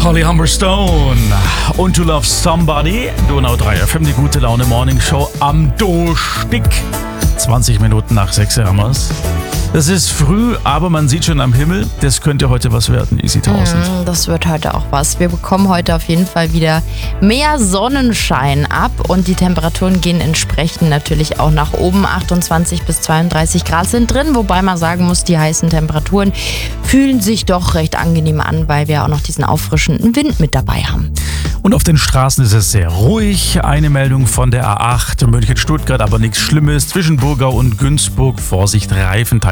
Holly Humberstone und To Love Somebody. Donau 3 FM, die gute Laune Morning Show am Durchstick. 20 Minuten nach 6 haben wir's. Das ist früh, aber man sieht schon am Himmel, das könnte heute was werden, Easy 1000. Das wird heute auch was. Wir bekommen heute auf jeden Fall wieder mehr Sonnenschein ab und die Temperaturen gehen entsprechend natürlich auch nach oben. 28 bis 32 Grad sind drin, wobei man sagen muss, die heißen Temperaturen fühlen sich doch recht angenehm an, weil wir auch noch diesen auffrischenden Wind mit dabei haben. Und auf den Straßen ist es sehr ruhig. Eine Meldung von der A8 München-Stuttgart, aber nichts Schlimmes. Zwischen Burgau und Günzburg, Vorsicht, Reifenteil.